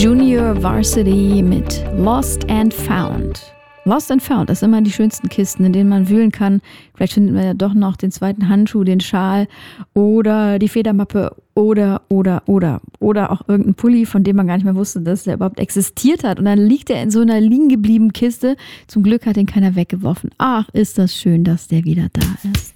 Junior Varsity mit Lost and Found. Lost and Found, das sind immer die schönsten Kisten, in denen man wühlen kann. Vielleicht findet man ja doch noch den zweiten Handschuh, den Schal oder die Federmappe oder auch irgendeinen Pulli, von dem man gar nicht mehr wusste, dass der überhaupt existiert hat. Und dann liegt er in so einer liegen gebliebenen Kiste. Zum Glück hat ihn keiner weggeworfen. Ach, ist das schön, dass der wieder da ist.